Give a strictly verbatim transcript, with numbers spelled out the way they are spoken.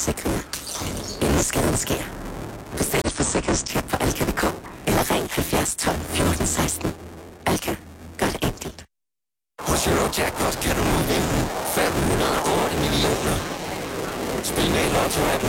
Sikringer. Inden skaden sker. Bestil et forsikringstjek på Alka punktum d k eller ring halvfjerds tolv fjorten seksten. Alka. Gør det enkelt. Hos Eurojackpot kan du nu vinde fem hundrede og otte millioner. Spil med i Lotto-appen